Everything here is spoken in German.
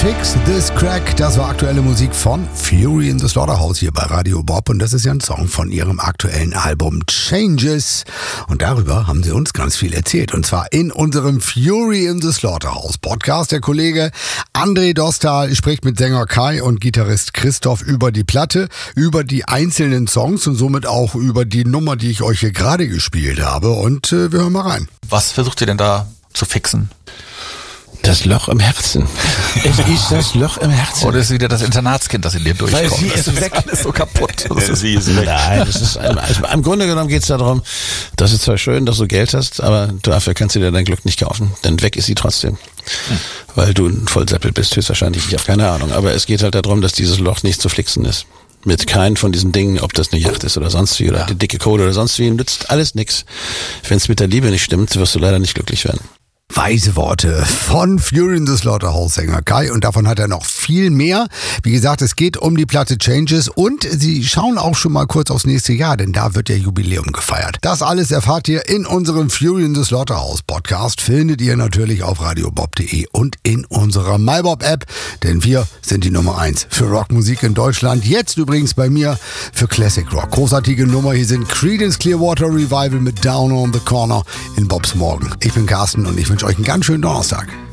Fix This Crack, das war aktuelle Musik von Fury in the Slaughterhouse hier bei Radio Bob und das ist ja ein Song von ihrem aktuellen Album Changes und darüber haben sie uns ganz viel erzählt und zwar in unserem Fury in the Slaughterhouse Podcast. Der Kollege André Dostal spricht mit Sänger Kai und Gitarrist Christoph über die Platte, über die einzelnen Songs und somit auch über die Nummer, die ich euch hier gerade gespielt habe und wir hören mal rein. Was versucht ihr denn da zu fixen? Das Loch im Herzen. Es ist das Loch im Herzen. Oder ist wieder das Internatskind, das in dir durchkommt? Weil sie ist weg. Alles so kaputt. Sie ist weg. Nein, das ist im Grunde genommen geht es darum, das ist zwar schön, dass du Geld hast, aber dafür kannst du dir dein Glück nicht kaufen. Denn weg ist sie trotzdem. Weil du ein Vollseppel bist, höchstwahrscheinlich. Ich habe keine Ahnung. Aber es geht halt darum, dass dieses Loch nicht zu flixen ist. Mit keinem von diesen Dingen, ob das eine Yacht ist oder sonst wie, oder die dicke Kohle oder sonst wie, nützt alles nix. Wenn es mit der Liebe nicht stimmt, wirst du leider nicht glücklich werden. Weise Worte von Fury in the Slaughterhouse-Sänger Kai und davon hat er noch viel mehr. Wie gesagt, es geht um die Platte Changes und sie schauen auch schon mal kurz aufs nächste Jahr, denn da wird ja Jubiläum gefeiert. Das alles erfahrt ihr in unserem Fury in the Slaughterhouse Podcast, findet ihr natürlich auf radiobob.de und in unserer MyBob-App, denn wir sind die Nummer 1 für Rockmusik in Deutschland. Jetzt übrigens bei mir für Classic Rock. Großartige Nummer, hier sind Creedence Clearwater Revival mit Down on the Corner in Bobs Morgen. Ich bin Carsten und ich wünsche euch einen ganz schönen Donnerstag.